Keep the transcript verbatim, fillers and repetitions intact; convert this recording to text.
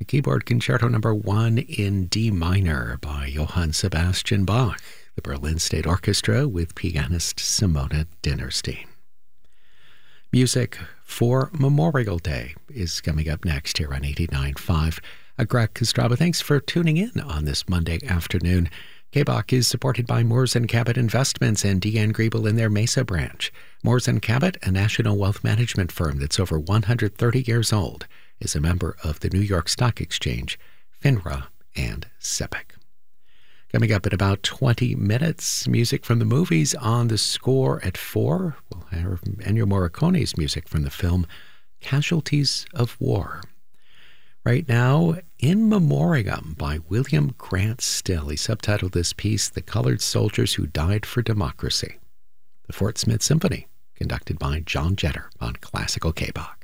The keyboard concerto number one in D minor by Johann Sebastian Bach, the Berlin State Orchestra with pianist Simona Dinnerstein. Music for Memorial Day is coming up next here on eighty-nine point five. Uh, Greg Kostraba, thanks for tuning in on this Monday afternoon. K B O C is supported by Moores and Cabot Investments and Deanne Griebel in their Mesa branch. Moores and Cabot, a national wealth management firm that's over one hundred thirty years old, is a member of the New York Stock Exchange, FINRA, and SEPIC. Coming up in about twenty minutes, music from the movies on the score at four. We'll have Ennio Morricone's music from the film Casualties of War. Right now, In Memoriam by William Grant Still. He subtitled this piece, The Colored Soldiers Who Died for Democracy. The Fort Smith Symphony, conducted by John Jetter on Classical K B O C.